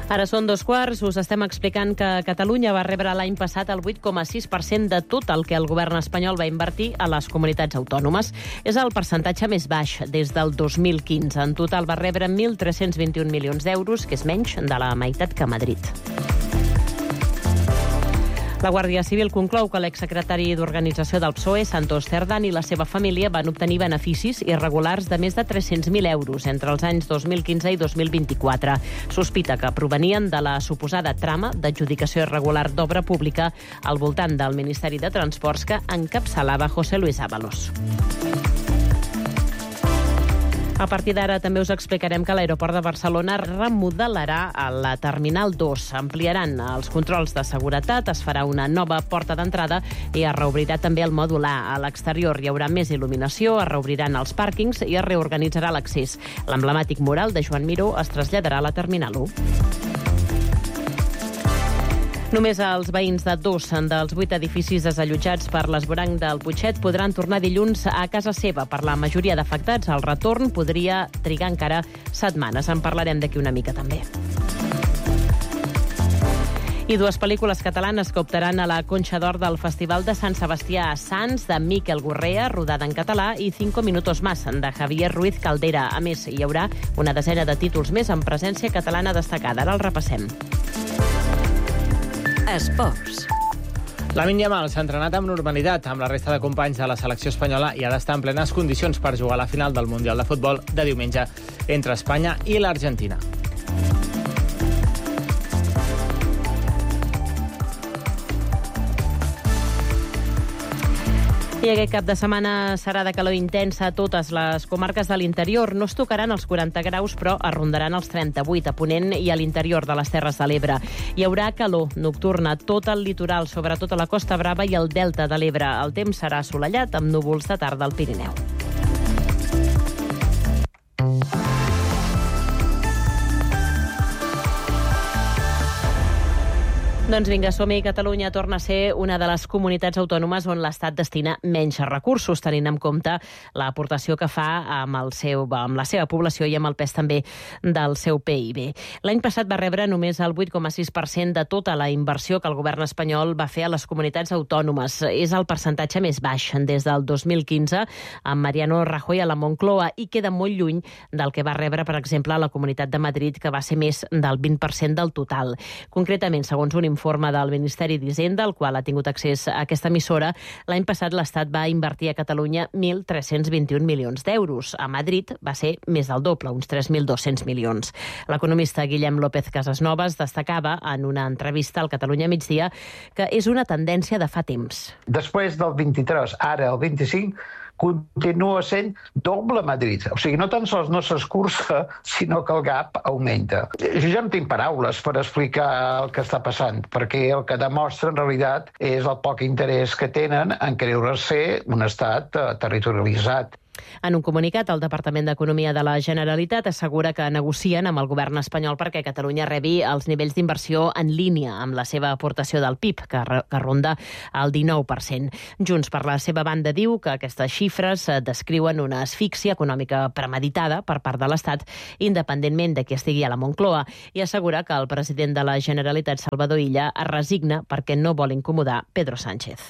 Ara són 2:15, us estem explicant que Catalunya va rebre l'any passat el 8,6% de tot el que el govern espanyol va invertir a les comunitats autònomes. És el percentatge més baix des del 2015. En total va rebre 1.321 milions d'euros, que és menys de la meitat que Madrid. La Guàrdia Civil conclou que l'exsecretari d'Organització del PSOE, Santos Cerdán, i la seva família van obtenir beneficis irregulars de més de 300.000 euros entre els anys 2015 i 2024. Sospita que provenien de la suposada trama d'adjudicació irregular d'obra pública al voltant del Ministeri de Transports que encapçalava José Luis Ábalos. A partir d'ara també us explicarem que l'aeroport de Barcelona remodelarà la Terminal 2. Ampliaran els controls de seguretat, es farà una nova porta d'entrada i es reobrirà també el mòdul A. A l'exterior hi haurà més il·luminació, es reobriran els pàrquings i es reorganitzarà l'accés. L'emblemàtic mural de Joan Miró es traslladarà a la Terminal 1. Només els veïns de 2 dels 8 edificis desallotjats per l'esvoranc del Putxet podran tornar dilluns a casa seva. Per la majoria d'afectats, el retorn podria trigar encara setmanes. En parlarem d'aquí una mica també. I 2 pel·lícules catalanes que optaran a la Conxa d'Or del Festival de Sant Sebastià a Sants, de Miquel Gorrea, rodada en català, i 5 minutos más, de Javier Ruiz Caldera. A més, hi haurà una desena de títols més amb presència catalana destacada. Ara el repassem. Esports. Lamine Yamal s'ha entrenat amb normalitat amb la resta de companys de la selecció espanyola i ha d'estar en plenes condicions per jugar a la final del Mundial de Futbol de diumenge entre Espanya i l'Argentina. I aquest cap de setmana serà de calor intensa a totes les comarques de l'interior. No es tocaran els 40 graus, però es rondaran els 38 a Ponent i a l'interior de les Terres de l'Ebre. Hi haurà calor nocturna a tot el litoral, sobretot a la Costa Brava i al Delta de l'Ebre. El temps serà assolellat amb núvols de tarda al Pirineu. Doncs vinga, som-hi. Catalunya torna a ser una de les comunitats autònomes on l'Estat destina menys recursos, tenint en compte l'aportació que fa amb la seva població i amb el pes també del seu PIB. L'any passat va rebre només el 8,6% de tota la inversió que el govern espanyol va fer a les comunitats autònomes. És el percentatge més baix des del 2015 amb Mariano Rajoy a la Moncloa i queda molt lluny del que va rebre, per exemple, la Comunitat de Madrid, que va ser més del 20% del total. Concretament, segons un informe del Ministeri d'Hisenda, al qual ha tingut accés a aquesta emissora, l'any passat l'Estat va invertir a Catalunya 1.321 milions d'euros. A Madrid va ser més del doble, uns 3.200 milions. L'economista Guillem López Casasnovas destacava en una entrevista al Catalunya Migdia que és una tendència de fa temps. Després del 23, ara el 25, continua sent doble Madrid. O sigui, no tan sols no s'escurça, sinó que el gap augmenta. Jo ja no tinc paraules per explicar el que està passant, perquè el que demostra en realitat és el poc interès que tenen en creure-se un estat territorialitzat. En un comunicat, el Departament d'Economia de la Generalitat assegura que negocien amb el govern espanyol perquè Catalunya rebi els nivells d'inversió en línia amb la seva aportació del PIB, que ronda el 19%. Junts, per la seva banda, diu que aquestes xifres descriuen una asfíxia econòmica premeditada per part de l'Estat, independentment de qui estigui a la Moncloa, i assegura que el president de la Generalitat, Salvador Illa, es resigna perquè no vol incomodar Pedro Sánchez.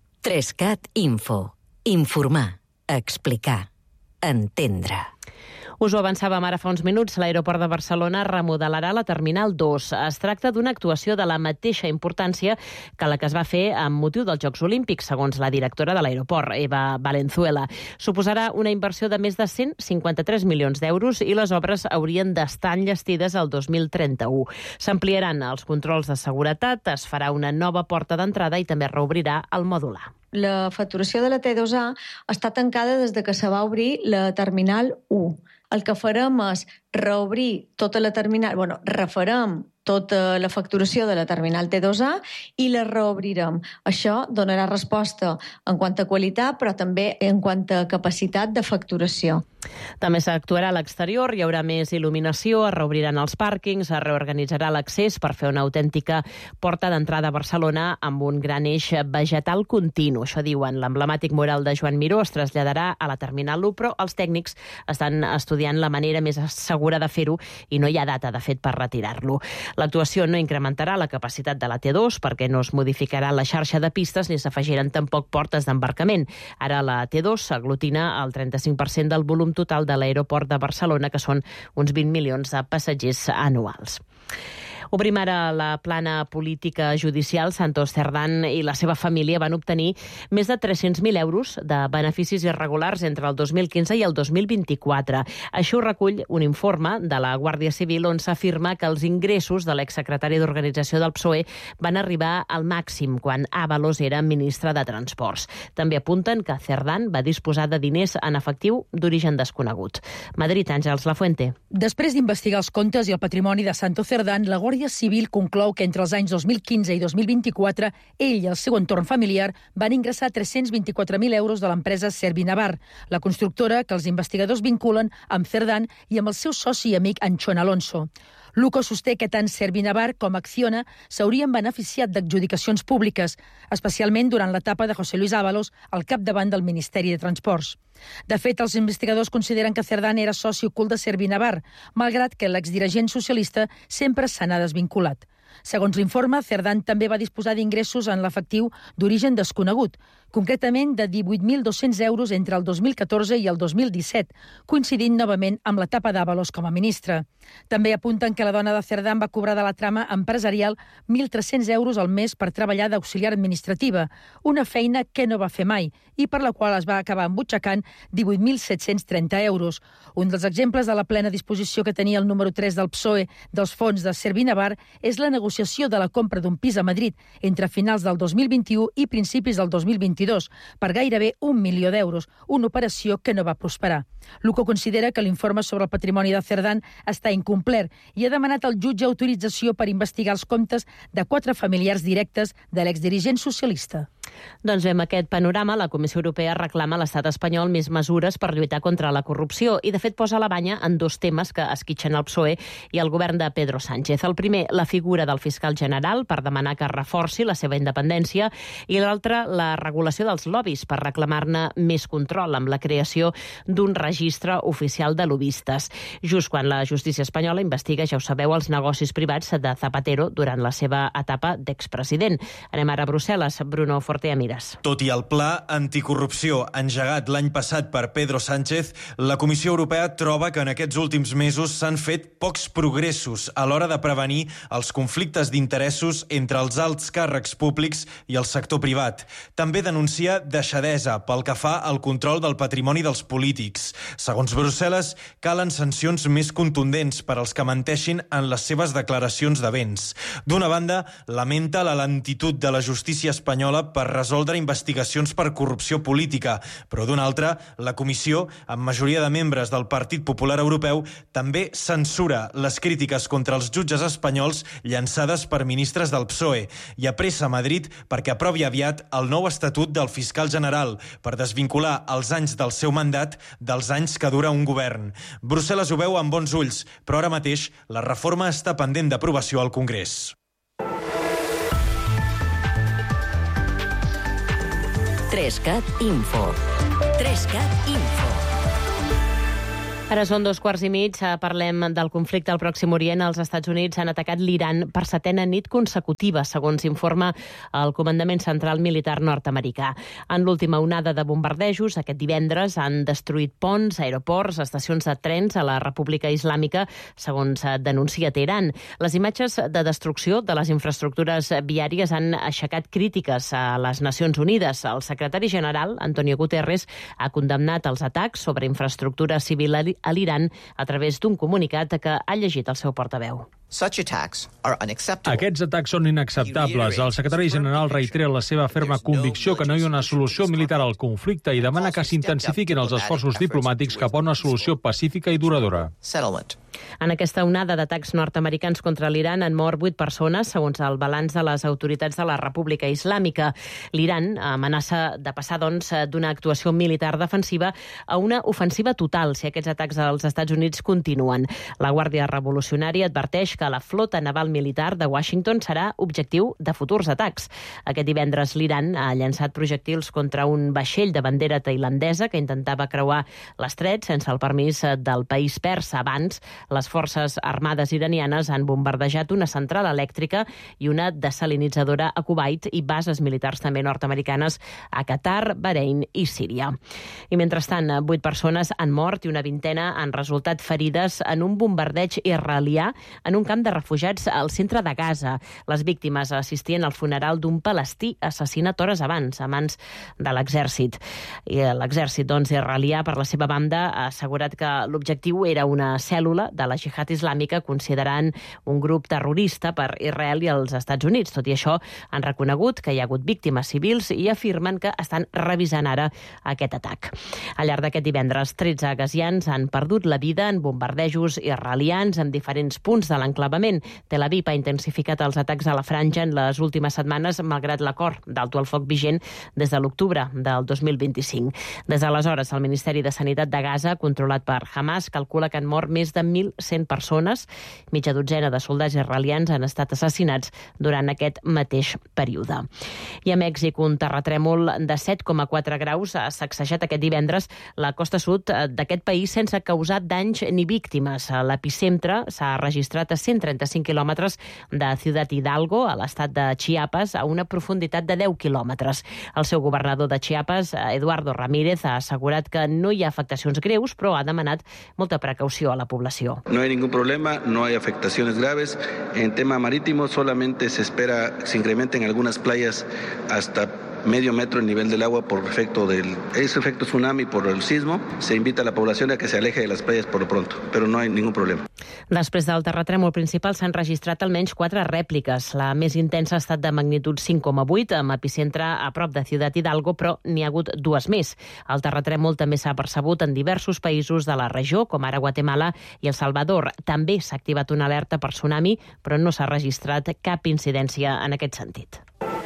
3CAT Info. Informar. Explicar. Entendre. Us ho avançàvem ara fa uns minuts, l'aeroport de Barcelona remodelarà la Terminal 2. Es tracta d'una actuació de la mateixa importància que la que es va fer amb motiu dels Jocs Olímpics, segons la directora de l'aeroport, Eva Valenzuela. Suposarà una inversió de més de 153 milions d'euros i les obres haurien d'estar enllestides al 2031. S'ampliaran els controls de seguretat, es farà una nova porta d'entrada i també es reobrirà el mòdul A. La facturació de la T2A està tancada des de que se va obrir la Terminal 1. El que farem és reobrir tota la terminal, refarem tota la facturació de la terminal T2A i la reobrirem. Això donarà resposta en quant a qualitat, però també en quant a capacitat de facturació. També s'actuarà a l'exterior, hi haurà més il·luminació, es reobriran els pàrquings, es reorganitzarà l'accés per fer una autèntica porta d'entrada a Barcelona amb un gran eix vegetal continu. Això diuen. L'emblemàtic mural de Joan Miró es traslladarà a la Terminal 1, però els tècnics estan estudiant la manera més segura de fer-ho i no hi ha data, de fet, per retirar-lo. L'actuació no incrementarà la capacitat de la T2 perquè no es modificarà la xarxa de pistes ni s'afegiran tampoc portes d'embarcament. Ara la T2 s'aglutina el 35% del volum total de l'aeroport de Barcelona, que són uns 20 milions de passatgers anuals. Obrim ara la plana política judicial. Santos Cerdán i la seva família van obtenir més de 300.000 euros de beneficis irregulars entre el 2015 i el 2024. Això ho recull un informe de la Guàrdia Civil on s'afirma que els ingressos de l'exsecretari d'Organització del PSOE van arribar al màxim quan Ábalos era ministre de Transports. També apunten que Cerdán va disposar de diners en efectiu d'origen desconegut. Madrid, Àngels Lafuente. Després d'investigar els comptes i el patrimoni de Santos Cerdán, la Guàrdia Civil conclou que entre els anys 2015 i 2024 ell i el seu entorn familiar van ingressar 324.000 euros de l'empresa Servinavar, la constructora que els investigadors vinculen amb Cerdán i amb el seu soci i amic Anchón Alonso. Luco sosté que tant Servinavar com Acciona s'haurien beneficiat d'adjudicacions públiques, especialment durant l'etapa de José Luis Ábalos al capdavant del Ministeri de Transports. De fet, els investigadors consideren que Cerdán era soci ocult de Servinavar, malgrat que l'exdirigent socialista sempre se n'ha desvinculat. Segons l'informe, Cerdán també va disposar d'ingressos en l'efectiu d'origen desconegut, concretament de 18.200 euros entre el 2014 i el 2017, coincidint novament amb l'etapa d'Ábalos com a ministre. També apunten que la dona de Cerdán va cobrar de la trama empresarial 1.300 euros al mes per treballar d'auxiliar administrativa, una feina que no va fer mai i per la qual es va acabar embutxacant 18.730 euros. Un dels exemples de la plena disposició que tenia el número 3 del PSOE dels fons de Servinavar és la negociació de la compra d'un pis a Madrid entre finals del 2021 i principis del 2022 per gairebé 1 milió d'euros, una operació que no va prosperar. Luco considera que l'informe sobre el patrimoni de Cerdán està incomplert i ha demanat al jutge autorització per investigar els comptes de 4 familiars directes de l'exdirigent socialista. Doncs bé, amb aquest panorama, la Comissió Europea reclama a l'estat espanyol més mesures per lluitar contra la corrupció i, de fet, posa la banya en 2 temes que esquitxen el PSOE i el govern de Pedro Sánchez. El primer, la figura del fiscal general per demanar que reforci la seva independència i l'altre, la regulació dels lobbies per reclamar-ne més control amb la creació d'un registre oficial de lobbistes. Just quan la justícia espanyola investiga, ja ho sabeu, els negocis privats de Zapatero durant la seva etapa d'expresident. Anem ara a Brussel·les. Bruno Fortea Miras. Tot i el pla anticorrupció engegat l'any passat per Pedro Sánchez, la Comissió Europea troba que en aquests últims mesos s'han fet pocs progressos a l'hora de prevenir els conflictes d'interessos entre els alts càrrecs públics i el sector privat. També denuncia deixadesa pel que fa al control del patrimoni dels polítics. Segons Brussel·les, calen sancions més contundents per als que menteixin en les seves declaracions de béns. D'una banda, lamenta la lentitud de la justícia espanyola per resoldre investigacions per corrupció política, però d'una altra, la Comissió, amb majoria de membres del Partit Popular Europeu, també censura les crítiques contra els jutges espanyols llançades per ministres del PSOE i apressa Madrid perquè aprovi aviat el nou estatut del fiscal general per desvincular els anys del seu mandat dels anys que dura un govern. Brussel·les ho veu amb bons ulls, però ara mateix la reforma està pendent d'aprovació al Congrés. 3CAT Info. 3CAT Info. Ara són 2:15, parlem del conflicte al Pròxim Orient. Els Estats Units han atacat l'Iran per 7a nit consecutiva, segons informa el Comandament Central Militar nord-americà. En l'última onada de bombardejos, aquest divendres, han destruït ponts, aeroports, estacions de trens a la República Islàmica, segons denuncia Teheran. Les imatges de destrucció de les infraestructures viàries han aixecat crítiques a les Nacions Unides. El secretari general, Antonio Guterres, ha condemnat els atacs sobre infraestructura civil a l'Iran a través d'un comunicat que ha llegit el seu portaveu. Aquests atacs són inacceptables. El secretari general reitera la seva ferma convicció que no hi ha una solució militar al conflicte i demana que s'intensifiquin els esforços diplomàtics cap a una solució pacífica i duradora. En aquesta onada d'atacs nord-americans contra l'Iran han mort 8 persones, segons el balanç de les autoritats de la República Islàmica. L'Iran amenaça de passar, doncs, d'una actuació militar defensiva a una ofensiva total si aquests atacs als Estats Units continuen. La Guàrdia Revolucionària adverteix que la flota naval militar de Washington serà objectiu de futurs atacs. Aquest divendres l'Iran ha llançat projectils contra un vaixell de bandera tailandesa que intentava creuar l'estret sense el permís del país persa. Abans, les forces armades iranianes han bombardejat una central elèctrica i una desalinitzadora a Kuwait i bases militars també nord-americanes a Qatar, Bahrein i Síria. I mentrestant, 8 persones han mort i una vintena han resultat ferides en un bombardeig israelià en un camp de refugiats al centre de Gaza. Les víctimes assistien al funeral d'un palestí assassinat hores abans a mans de l'exèrcit. I l'exèrcit, doncs, israelià, per la seva banda, ha assegurat que l'objectiu era una cèl·lula de la Jihad Islàmica, considerant un grup terrorista per Israel i els Estats Units. Tot i això, han reconegut que hi ha hagut víctimes civils i afirmen que estan revisant ara aquest atac. Al llarg d'aquest divendres, 13 gazians han perdut la vida en bombardejos israelians en diferents punts de l'enclavament. Tel Aviv ha intensificat els atacs a la franja en les últimes setmanes, malgrat l'acord d'alto al foc vigent des de l'octubre del 2025. Des d'aleshores, el Ministeri de Sanitat de Gaza, controlat per Hamas, calcula que han mort més de 1.100 persones. Mitja dotzena de soldats israelians han estat assassinats durant aquest mateix període. I a Mèxic, un terratrèmol de 7,4 graus ha sacsejat aquest divendres la costa sud d'aquest país sense causar danys ni víctimes. L'epicentre s'ha registrat a 135 quilòmetres de Ciudad Hidalgo, a l'estat de Chiapas, a una profunditat de 10 quilòmetres. El seu governador de Chiapas, Eduardo Ramírez, ha assegurat que no hi ha afectacions greus, però ha demanat molta precaució a la població. No hay ningún problema, no hay afectaciones graves. En tema marítimo solamente se espera que se incrementen algunas playas hasta medio metro el nivel del agua por efecto tsunami por el sismo. Se invita a la población a que se aleje de las playas por lo pronto, pero no hay ningún problema. Després del terratrèmol principal s'han registrat almenys 4 rèpliques. La més intensa ha estat de magnitud 5,8, amb epicentre a prop de Ciudad Hidalgo, però n'hi ha hagut 2 més. El terratrèmol també s'ha percebut en diversos països de la regió, com ara Guatemala i El Salvador. També s'ha activat una alerta per tsunami, però no s'ha registrat cap incidència en aquest sentit.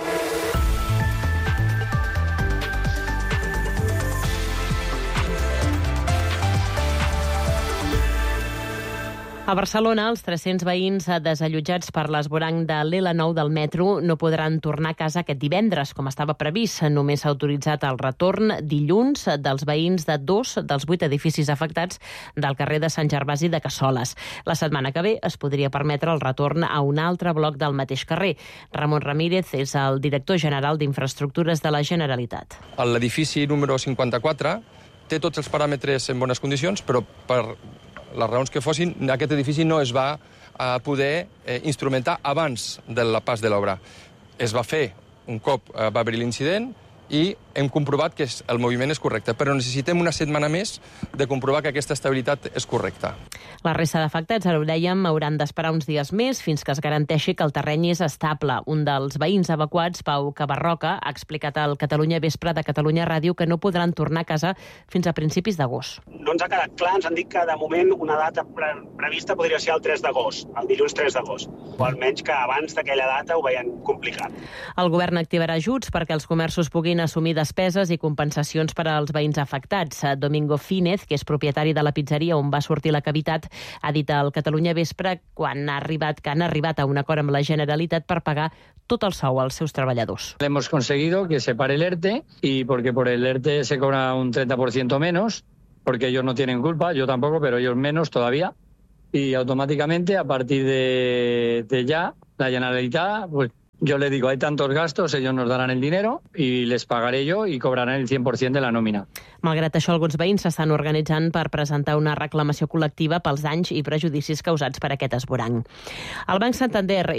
A Barcelona, els 300 veïns desallotjats per l'esvoranc de l'L9 del metro no podran tornar a casa aquest divendres, com estava previst. Només s'ha autoritzat el retorn dilluns dels veïns de 2 dels 8 edificis afectats del carrer de Sant Gervasi de Cassoles. La setmana que ve es podria permetre el retorn a un altre bloc del mateix carrer. Ramon Ramírez és el director general d'Infraestructures de la Generalitat. L'edifici número 54 té tots els paràmetres en bones condicions, però per les raons que fossin, aquest edifici no es va poder instrumentar abans del pas de l'obra. Es va fer un cop va haver l'incident i hem comprovat que el moviment és correcte, però necessitem una setmana més de comprovar que aquesta estabilitat és correcta. La resta d'afectats, ara ho dèiem, hauran d'esperar uns dies més fins que es garanteixi que el terreny és estable. Un dels veïns evacuats, Pau Cabarroca, ha explicat al Catalunya Vespre de Catalunya Ràdio que no podran tornar a casa fins a principis d'agost. No ens ha quedat clar, ens han dit que de moment una data prevista podria ser el 3 d'agost, el dilluns 3 d'agost, o almenys que abans d'aquella data ho veien complicat. El govern activarà ajuts perquè els comerços puguin assumir despeses i compensacions per als veïns afectats. Domingo Fínez, que és propietari de la pizzeria on va sortir la cavitat, ha dit al Catalunya Vespre que han arribat a un acord amb la Generalitat per pagar tot el sou als seus treballadors. Hemos conseguido que se pare el ERTE y porque por el ERTE se cobra un 30% menos, porque ellos no tienen culpa, yo tampoco, pero ellos menos todavía. Y automáticamente, a partir de ya, la Generalitat, pues yo les digo, hay tantos gastos, ellos nos darán el dinero y les pagaré yo y cobrarán el 100% de la nòmina. Malgrat això, alguns veïns s'estan organitzant per presentar una reclamació col·lectiva pels danys i prejudicis causats per aquest esvoranc. El Banc Santander